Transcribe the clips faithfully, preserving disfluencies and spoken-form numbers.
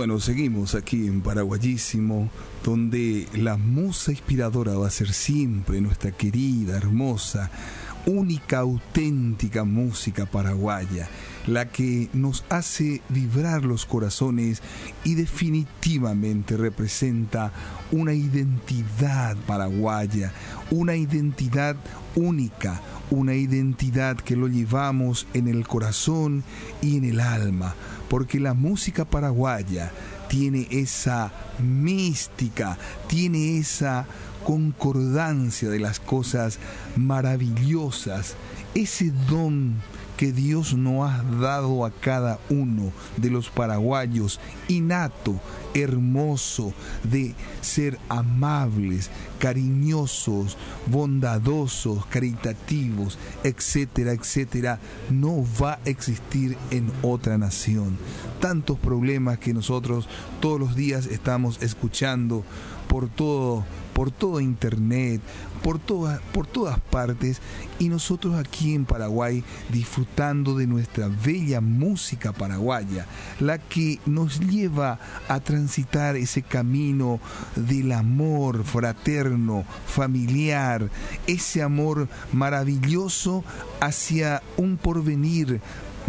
Bueno, seguimos aquí en Paraguayísimo, donde la musa inspiradora va a ser siempre nuestra querida, hermosa, única, auténtica música paraguaya, la que nos hace vibrar los corazones y definitivamente representa una identidad paraguaya, una identidad única, una identidad que lo llevamos en el corazón y en el alma, porque la música paraguaya tiene esa mística, tiene esa concordancia de las cosas maravillosas, ese don que Dios nos ha dado a cada uno de los paraguayos, innato, hermoso, de ser amables, cariñosos, bondadosos, caritativos, etcétera, etcétera, no va a existir en otra nación. Tantos problemas que nosotros todos los días estamos escuchando por todo, por todo internet, por todas, por todas partes, y nosotros aquí en Paraguay disfrutando de nuestra bella música paraguaya, la que nos lleva a transitar ese camino del amor fraterno, familiar, ese amor maravilloso hacia un porvenir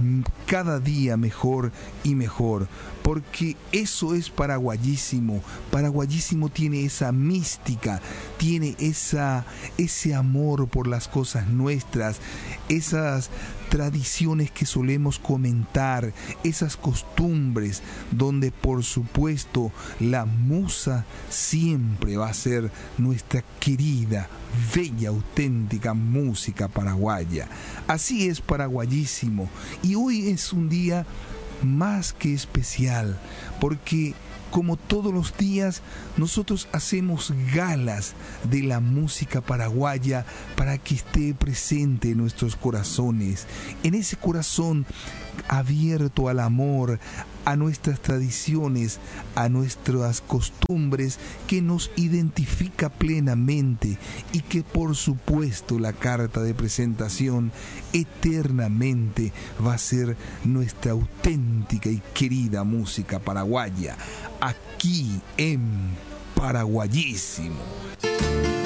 cada día mejor y mejor, porque eso es paraguayísimo. Paraguayísimo tiene esa mística, tiene esa, ese amor por las cosas nuestras, esas tradiciones que solemos comentar, esas costumbres donde por supuesto la musa siempre va a ser nuestra querida, bella, auténtica música paraguaya. Así es Paraguayísimo, y hoy es un día más que especial, porque como todos los días, nosotros hacemos galas de la música paraguaya para que esté presente en nuestros corazones, en ese corazón abierto al amor, a nuestras tradiciones, a nuestras costumbres, que nos identifica plenamente, y que por supuesto la carta de presentación eternamente va a ser nuestra auténtica y querida música paraguaya, aquí en Paraguayísimo.